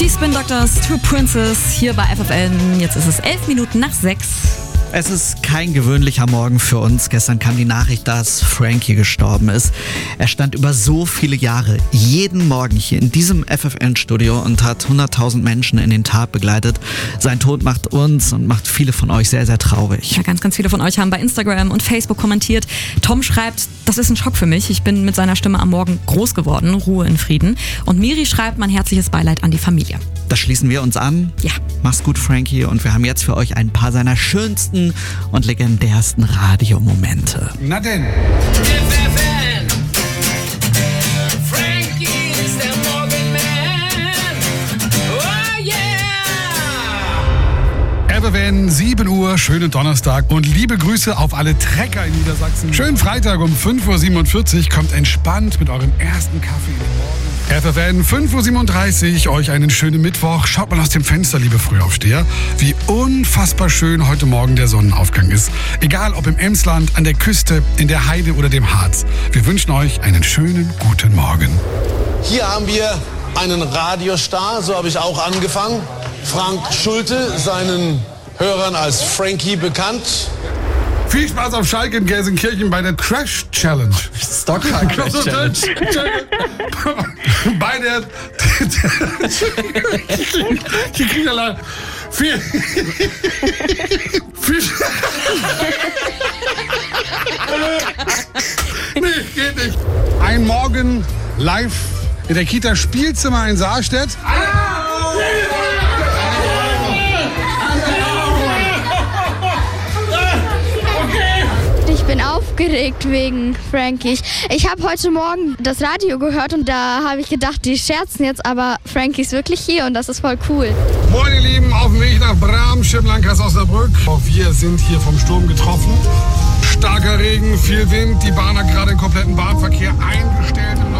Die Spin Doctors, Two Princes, hier bei FFN. Jetzt ist es 11 Minuten nach 6. Es ist kein gewöhnlicher Morgen für uns. Gestern kam die Nachricht, dass Frankie gestorben ist. Er stand über so viele Jahre jeden Morgen hier in diesem FFN-Studio und hat 100.000 Menschen in den Tag begleitet. Sein Tod macht uns und macht viele von euch sehr, sehr traurig. Ja, ganz, ganz viele von euch haben bei Instagram und Facebook kommentiert. Tom schreibt, das ist ein Schock für mich. Ich bin mit seiner Stimme am Morgen groß geworden. Ruhe in Frieden. Und Miri schreibt, mein herzliches Beileid an die Familie. Das schließen wir uns an. Ja. Mach's gut, Frankie. Und wir haben jetzt für euch ein paar seiner schönsten und legendärsten Radiomomente. Na denn. FFN. Frankie ist der Morgenman. Oh yeah! FFN, 7 Uhr, schönen Donnerstag und liebe Grüße auf alle Trecker in Niedersachsen. Schönen Freitag um 5.47 Uhr, kommt entspannt mit eurem ersten Kaffee in den Morgen. FFN, 5.37 Uhr, euch einen schönen Mittwoch. Schaut mal aus dem Fenster, liebe Frühaufsteher, wie unfassbar schön heute Morgen der Sonnenaufgang ist. Egal ob im Emsland, an der Küste, in der Heide oder dem Harz. Wir wünschen euch einen schönen guten Morgen. Hier haben wir einen Radiostar, so habe ich auch angefangen. Frank Schulte, seinen Hörern als Frankie bekannt. Viel Spaß auf Schalke in Gelsenkirchen bei der Crash Challenge. Stockcar Crash Challenge. Bei der hier kriegt er leider viel nee, geht nicht. Ein Morgen live in der Kita Spielzimmer in Saarstedt. Ich bin aufgeregt wegen Frankie. Ich habe heute Morgen das Radio gehört und da habe ich gedacht, die scherzen jetzt, aber Frankie ist wirklich hier und das ist voll cool. Moin ihr Lieben, auf dem Weg nach Bramschirm, Landkreis Osnabrück. Auch wir sind hier vom Sturm getroffen. Starker Regen, viel Wind, die Bahn hat gerade den kompletten Bahnverkehr eingestellt im